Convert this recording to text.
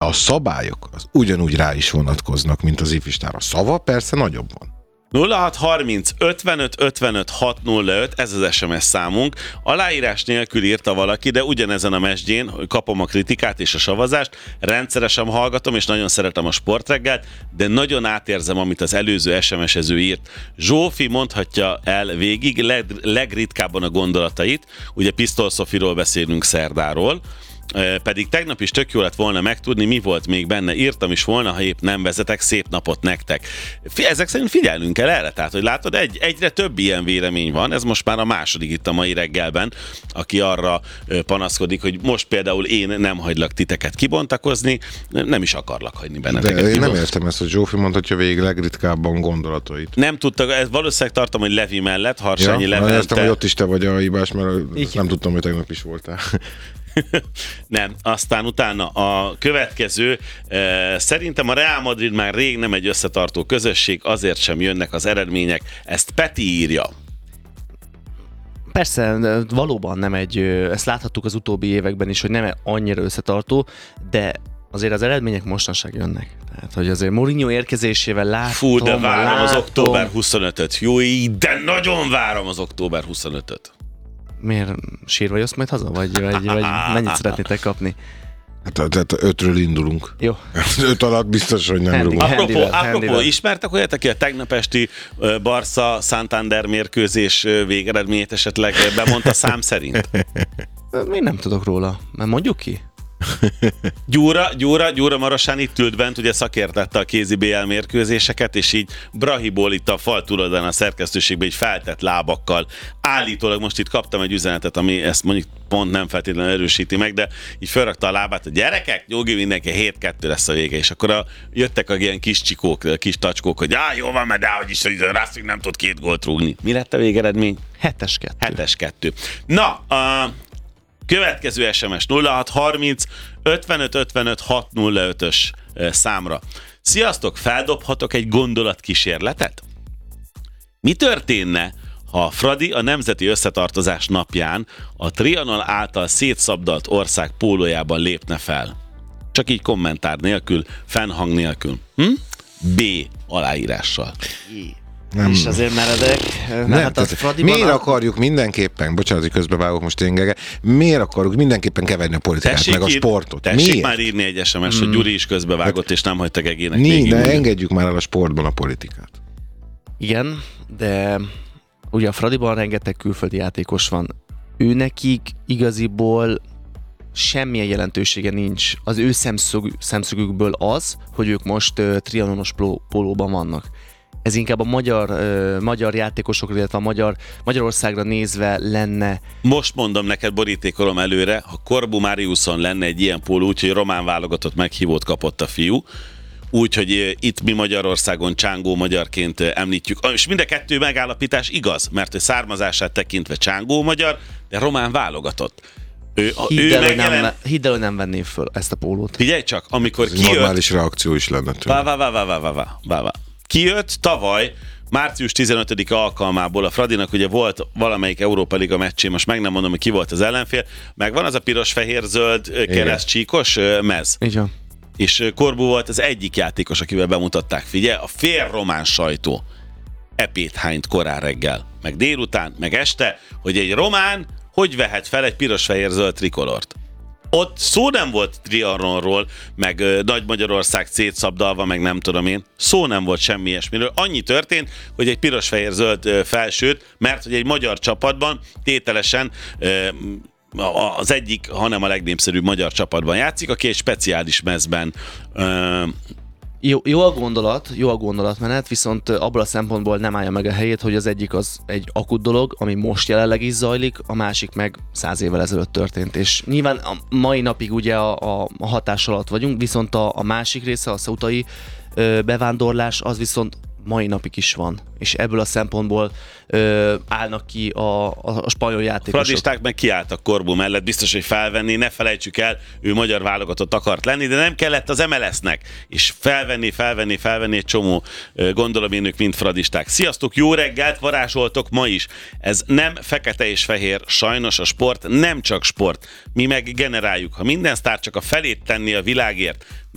a szabályok az ugyanúgy rá is vonatkoznak, mint az ifistára. A szava persze nagyobb van. 0630 55 55 605, ez az SMS számunk. Aláírás nélkül írta valaki, de ugyanezen a mesdjén kapom a kritikát és a szavazást. Rendszeresen hallgatom, és nagyon szeretem a Sportreggelt, de nagyon átérzem, amit az előző SMS-ező írt. Zsófi mondhatja el végig legritkábban a gondolatait. Ugye Pisztol Szofiról beszélünk szerdáról. Pedig tegnap is tök jó lett volna megtudni, mi volt még benne. Írtam is volna, ha épp nem vezetek, szép napot nektek. Ezek szerint figyelnünk kell erre, tehát, hogy látod, egyre több ilyen vélemény van, ez most már a második itt a mai reggelben, aki arra panaszkodik, hogy most például én nem hagylak titeket kibontakozni, nem is akarlak hagyni benneteket. De én nem értem ezt, hogy Zsófi mondhatja végig legritkábban gondolatait. Nem tudta, ez valószínűleg tartom, hogy Levi mellett, Harsányi Levente. Értem, hogy ott is te vagy a hibás, mert nem tudtam, hogy tegnap is voltál. Nem, aztán utána a következő, szerintem a Real Madrid már rég nem egy összetartó közösség, azért sem jönnek az eredmények, ezt Peti írja. Persze, valóban nem ezt láthattuk az utóbbi években is, hogy nem annyira összetartó, de azért az eredmények mostanság jönnek. Tehát, hogy azért Mourinho érkezésével látom... Fú, de várom az október 25-öt. Jó, de nagyon várom az október 25-öt. Miért sírva jössz majd haza? Vagy mennyit szeretnétek kapni? Hát 5-ről indulunk. Jó. 5 alatt biztos, hogy nem rúgunk. Apropó, ismertek olyat, aki a tegnap esti Barca Santander mérkőzés végeredményét esetleg bemondta szám szerint? Még nem tudok róla. Mert mondjuk ki? Gyura Marosán itt ült bent, ugye szakértette a kézi BL mérkőzéseket, és így Brahiból itt a fal túloldalán a szerkesztőségben így feltett lábakkal. Állítólag most itt kaptam egy üzenetet, ami ezt mondjuk pont nem feltétlenül erősíti meg, de így felrakta a lábát, a gyerekek, nyugi mindenki, 7-2 lesz a vége, és akkor jöttek a ilyen kis csikók, kis tacskók, hogy jó van, mert dehogy is, hogy Racing nem tud 2 gólt rúgni. Mi lett a végeredmény? 7-2. 7-2. Na, következő SMS 0630 55 55 605-ös számra. Sziasztok, feldobhatok egy gondolatkísérletet? Mi történne, ha Fradi a Nemzeti Összetartozás napján a Trianon által szétszabdalt ország pólójában lépne fel? Csak így kommentár nélkül, fennhang nélkül. B aláírással. Nem. És azért meredek. Miért akarjuk mindenképpen, bocsánat, hogy közbevágok most én, miért akarjuk mindenképpen keverni a politikát, meg a sportot? Tessék már írni egy SMS, hogy Gyuri is közbevágott, és nem hagyta Gegének még de engedjük már el a sportban a politikát. Igen, de ugye a Fradiban rengeteg külföldi játékos van. Nekik igaziból semmilyen jelentősége nincs az ő szemszögükből az, hogy ők most trianonos pólóban vannak. Ez inkább a magyar játékosokra, illetve a Magyarországra nézve lenne. Most mondom neked, borítékolom előre, ha Korbu Mariuson lenne egy ilyen póló, úgyhogy román válogatott meghívót kapott a fiú, úgyhogy itt mi Magyarországon csángó magyarként említjük. És mind a kettő megállapítás igaz, mert ő származását tekintve csángó magyar, de román válogatott. Hidd el, hogy nem venné föl ezt a pólót. Figyelj csak, amikor kijött... Normális reakció is lenne tőle. Kijött tavaly, március 15. alkalmából a Fradinak ugye volt valamelyik Európa Liga meccsén, most meg nem mondom, hogy ki volt az ellenfél, meg van az a piros-fehér-zöld keresztcsíkos mez. Igen. És Korbu volt az egyik játékos, akivel bemutatták. Figyelj, a fél román sajtó epét hányt korán reggel, meg délután, meg este, hogy egy román hogy vehet fel egy piros-fehér-zöld trikolort. Ott szó nem volt Trianonról, meg Nagy Magyarország szétszabdalva, meg nem tudom én. Szó nem volt semmi ilyesmiről. Annyi történt, hogy egy piros-fehér-zöld felsőt, mert hogy egy magyar csapatban tételesen az egyik, hanem a legnépszerűbb magyar csapatban játszik, aki egy speciális mezben Jó a gondolatmenet, viszont abból a szempontból nem állja meg a helyét, hogy az egyik az egy akut dolog, ami most jelenleg is zajlik, a másik meg 100 évvel ezelőtt történt. És nyilván a mai napig ugye a hatás alatt vagyunk, viszont a másik része, a szautai bevándorlás, az viszont mai napig is van. És ebből a szempontból állnak ki a spanyol játékosok. Fradisták meg kiálltak Korbu mellett, biztos, hogy felvenni, ne felejtsük el, ő magyar válogatott akart lenni, de nem kellett az MLS-nek, és felvenni egy csomó, gondolom én, ők mind fradisták. Sziasztok, jó reggelt, varázsoltok ma is. Ez nem fekete és fehér, sajnos a sport nem csak sport. Mi meg generáljuk. Ha minden sztár csak a felét tenni a világért,